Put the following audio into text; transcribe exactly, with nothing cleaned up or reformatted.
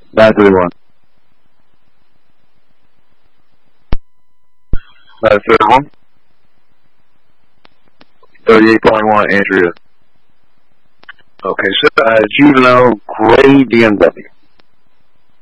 nine thirty-one. nine thirty-one. thirty-eight point one, Andrea. Okay, so uh, juvenile gray B M W.